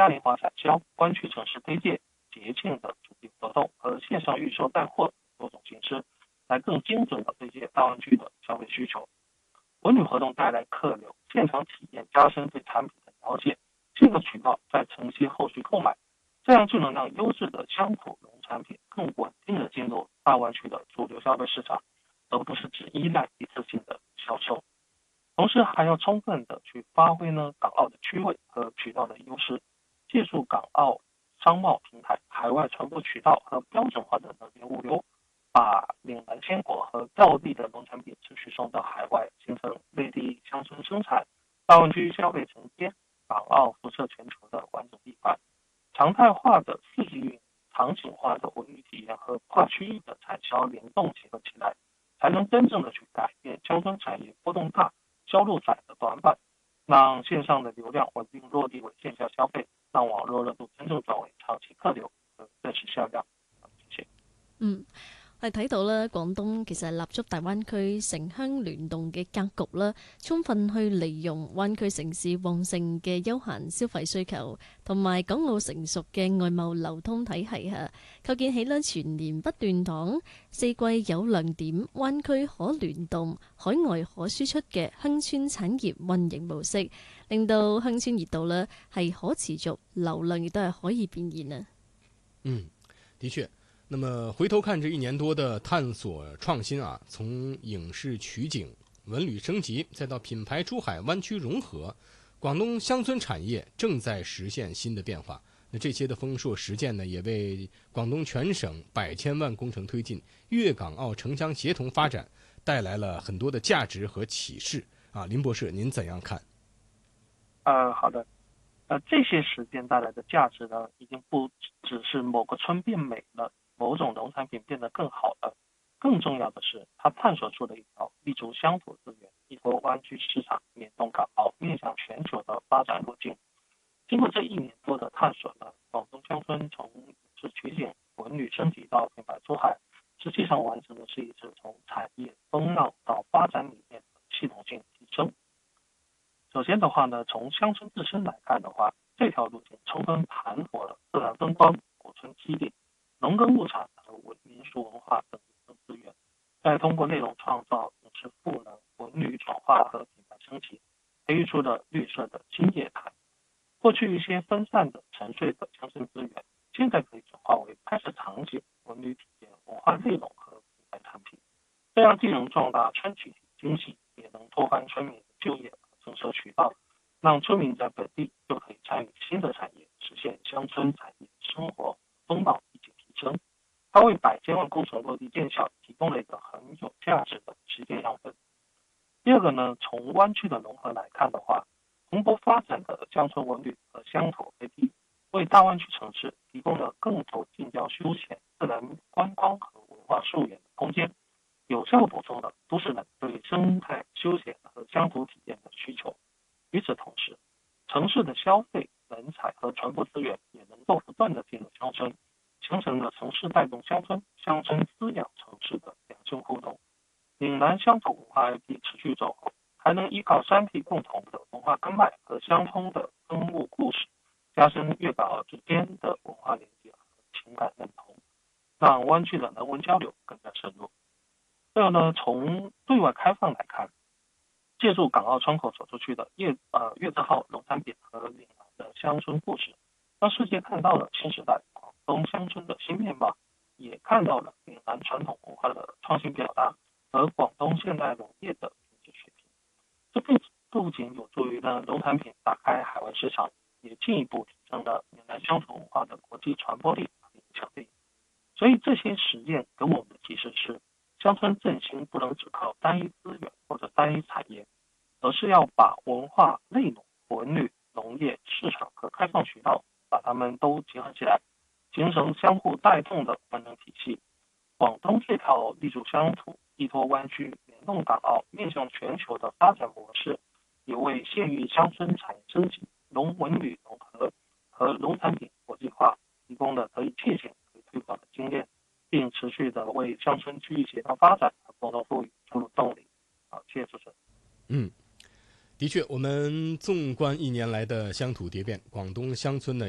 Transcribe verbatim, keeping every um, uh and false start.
嘉年华产销、湾区城市推介、节庆的主题活动和线上预售带货多种形式，来更精准的对接大湾区的消费需求。文旅活动带来客流，现场体验加深对产品的了解，这个渠道再承接后续购买，这样就能让优质的乡土农产品更稳定的进入大湾区的主流消费市场，而不是只依赖一次性的销售。同时还要充分的去发挥呢港澳的区位和渠道的优势，借助港澳商贸平台、海外传播渠道和标准化的能源物流，把岭南鲜果和道地的农产品持续送到海外，形成内地乡村生产、大湾区消费承接、港澳辐射全球的完整闭环。常态化的四季运、场景化的文旅体验和跨区域的产销联动结合起来，才能真正的去改变乡村产业波动大、销路窄的短板，让线上的流量稳定落地为线下消费，让網絡熱度真正轉為長期客流和真實銷量。謝謝。 嗯。我哋睇到咧，廣東其實係立足大灣區城鄉聯動嘅格局啦，充分去利用灣區城市旺盛嘅休閒消費需求，同埋港澳成熟嘅外貿流通體系嚇，構建起咧全年不斷檔、四季有亮點、灣區可聯動、海外可輸出嘅鄉村產業運營模式，令到鄉村熱度咧係可持續，流量亦都係可以變現啊。 嗯，的確。那麼回頭看這一年多的探索創新啊，從影視取景、文旅升級，再到品牌出海、灣區融合，廣東鄉村產業正在實現新的變化。那這些的豐碩實踐呢，也為廣東全省百千萬工程推進、粵港澳城鄉協同發展帶來了很多的價值和啟示啊。林博士，您怎樣看？ 呃，好的。呃，這些實踐帶來的價值呢，已經不只是某個村變美了，某種農產品變得更好了，更重要的是，它探索出了一條立足鄉土資源、依託灣區市場、聯動港澳、面向全球的發展路徑。經過這一年多的探索呢，廣東鄉村從影視取景、文旅升級到品牌出海，實際上完成的是一次從產業風浪到發展理念的系統性提升。首先的話呢，從鄉村自身來看的話，這條路徑充分盤活了自然風光、古村基地、農耕物產和民俗文化等資源，再通過內容創造、影視賦能、文旅轉化和品牌升級，培育出了綠色的新業態。過去一些分散的沉睡的鄉村資源，現在可以轉化為拍攝場景、文旅體驗、文化內容和品牌產品，這樣既能壯大村集體經濟，也能拓寬村民的就業政策渠道，讓村民在本地就可以參與新的產業，實現鄉村產業生活風貌一起提升。它為百千萬工程落地見效提供了一個很有價值的實踐樣本。第二個呢，從灣區的融合來看的話，蓬勃發展的鄉村文旅和鄉土 A P， 為大灣區城市提供了更多近郊休閒、自然觀光和文化溯源的空間，有效補充了都市人對生態休閒和鄉土體驗的需求。與此同時，城市的消費、人才和傳播資源也能夠不斷地進入鄉村，形成了城市帶動鄉村、鄉村滋養城市的良性互動。嶺南鄉土文化 I P 持續走紅，還能依靠三地共同的文化根脈和相通的耕務故事，加深粵港澳之間的文化連接和情感認同，讓灣區的人文交流更加深入。還有呢，從對外開放來看，借助港澳窗口走出去的粵呃粵字號農產品和嶺南的鄉村故事，讓世界看到了新時代廣東鄉村的新面貌，也看到了嶺南傳統文化的創新表達和廣東現代農業的品質水平。這不不僅有助於呢農產品打開海外市場，也進一步提升了嶺南鄉土文化的國際傳播力和影響力。所以這些實驗給我們的啟示是，鄉村振興不能只靠單一資源或者單一產業，而是要把文化、內容、文旅、農業、市場和開放渠道，把它們都結合起來，形成相互帶動的完整體系。廣東這套立足鄉土、依託灣區、聯動港澳、面向全球的發展模式，也為縣域鄉村產業升級、農文旅融合和農產品國際化提供了可以借鑒、可以推廣的經驗，並持續的為鄉村區域協調發展和共同富裕注入動力。好，謝謝主持人。 嗯，的確，我們縱觀一年來的鄉土蝶變，廣東鄉村呢